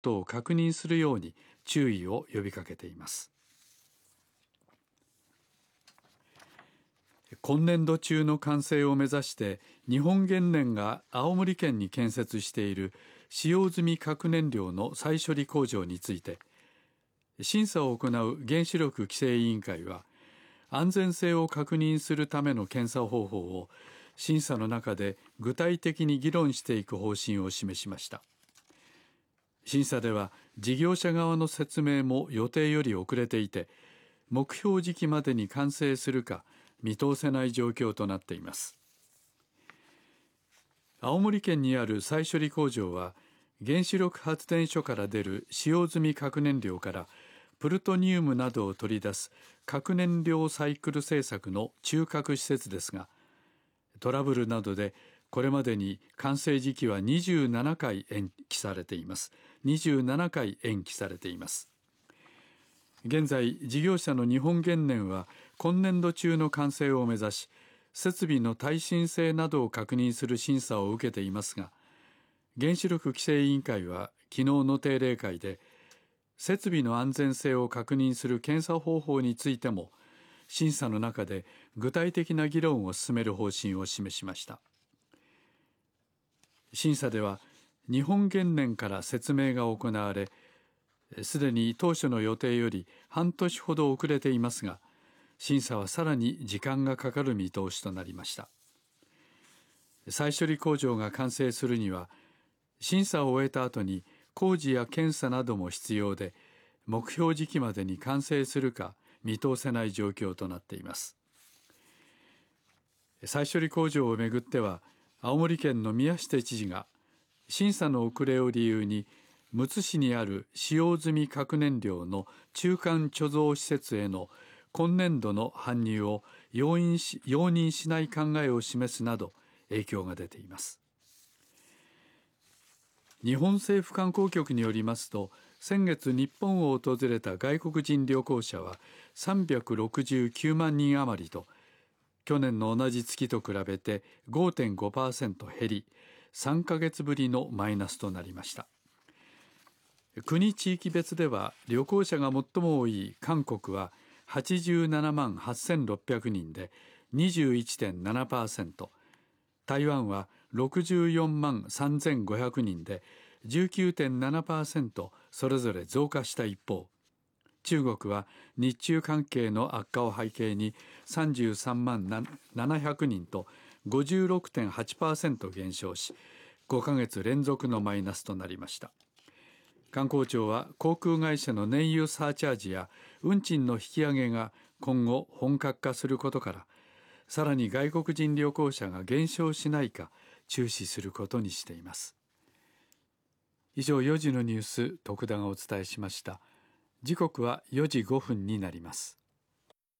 トを確認するように注意を呼びかけています。今年度中の完成を目指して日本原燃が青森県に建設している使用済み核燃料の再処理工場について、審査を行う原子力規制委員会は安全性を確認するための検査方法を審査の中で具体的に議論していく方針を示しました。審査では事業者側の説明も予定より遅れていて、目標時期までに完成するか見通せない状況となっています。青森県にある再処理工場は原子力発電所から出る使用済み核燃料からプルトニウムなどを取り出す核燃料サイクル製作の中核施設ですが、トラブルなどでこれまでに完成時期は27回延期されています。現在、事業者の日本原燃は今年度中の完成を目指し、設備の耐震性などを確認する審査を受けていますが、原子力規制委員会は昨日の定例会で、設備の安全性を確認する検査方法についても、審査の中で具体的な議論を進める方針を示しました。審査では、日本原燃から説明が行われ、すでに当初の予定より半年ほど遅れていますが、審査はさらに時間がかかる見通しとなりました。再処理工場が完成するには、審査を終えた後に工事や検査なども必要で、目標時期までに完成するか見通せない状況となっています。再処理工場をめぐっては、青森県の宮下知事が審査の遅れを理由にむつ市にある使用済み核燃料の中間貯蔵施設への今年度の搬入を容認しない考えを示すなど影響が出ています。日本政府観光局によりますと、先月日本を訪れた外国人旅行者は369万人余りと、去年の同じ月と比べて 5.5% 減り、3ヶ月ぶりのマイナスとなりました。国地域別では旅行者が最も多い韓国は87万8600人で 21.7%、台湾は64万3500人で 19.7% それぞれ増加した一方、中国は日中関係の悪化を背景に33万700人と 56.8% 減少し、5ヶ月連続のマイナスとなりました。観光庁は航空会社の燃油サーチャージや運賃の引き上げが今後本格化することから、さらに外国人旅行者が減少しないか注視することにしています。以上、4時のニュース、徳田がお伝えしました。時刻は4時5分になります。